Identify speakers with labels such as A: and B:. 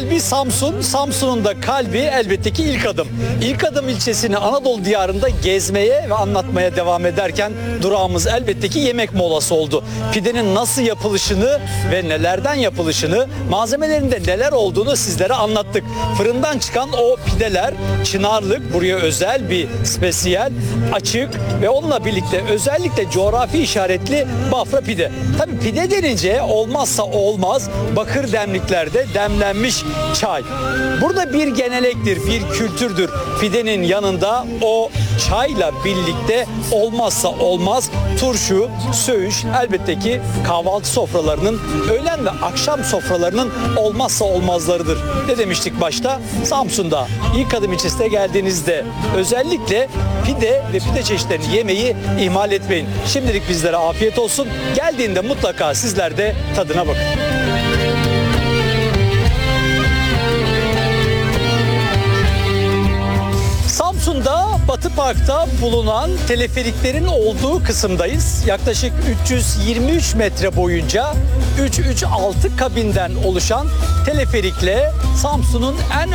A: kalbi Samsun, Samsun'un da kalbi elbette ki İlkadım. İlkadım ilçesini Anadolu diyarında gezmeye ve anlatmaya devam ederken durağımız elbette ki yemek molası oldu. Pidenin nasıl yapılışını ve nelerden yapılışını, malzemelerinde neler olduğunu sizlere anlattık. Fırından çıkan o pideler Çınarlık, buraya özel bir spesiyel, açık ve onunla birlikte özellikle coğrafi işaretli Bafra pide. Tabii pide denince olmazsa olmaz bakır demliklerde demlenmiş çay. Burada bir genelektir, bir kültürdür. Pidenin yanında o çayla birlikte olmazsa olmaz turşu, söğüş, elbette ki kahvaltı sofralarının, öğlen ve akşam sofralarının olmazsa olmazlarıdır. Ne demiştik başta? Samsun'da İlkadım ilçesine geldiğinizde özellikle pide ve pide çeşitlerini yemeyi ihmal etmeyin. Şimdilik bizlere afiyet olsun. Geldiğinde mutlaka sizler de tadına bakın. Samsun'da Batı Park'ta bulunan teleferiklerin olduğu kısımdayız. Yaklaşık 323 metre boyunca 3-3-6 kabinden oluşan teleferikle Samsun'un en